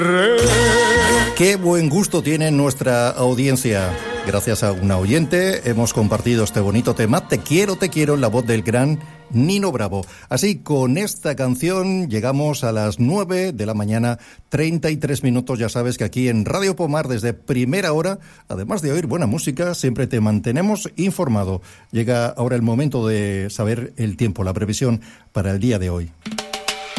Qué buen gusto tiene nuestra audiencia. Gracias a una oyente hemos compartido este bonito tema, Te quiero, en la voz del gran Nino Bravo. Así, con esta canción llegamos a las 9 de la mañana, 33 minutos. Ya sabes que aquí en Radio Pomar, desde primera hora, además de oír buena música, siempre te mantenemos informado. Llega ahora el momento de saber el tiempo, la previsión para el día de hoy.